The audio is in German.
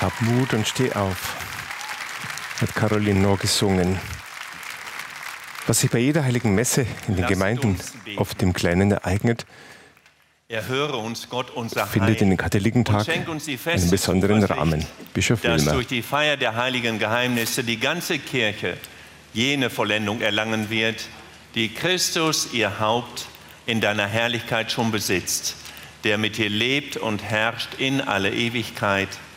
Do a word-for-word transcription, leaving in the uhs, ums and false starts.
Hab Mut und steh auf, hat Caroline Knorr gesungen. Was sich bei jeder heiligen Messe in den Lasst Gemeinden uns beten. oft im Kleinen ereignet, Erhöre uns, Gott, unser findet in den Heil, und Katholikentag schenk uns die einen feste besonderen Zuversicht, Rahmen. Bischof dass Wilmer. durch die Feier der heiligen Geheimnisse die ganze Kirche jene Vollendung erlangen wird, die Christus, ihr Haupt, in deiner Herrlichkeit schon besitzt, der mit dir lebt und herrscht in alle Ewigkeit.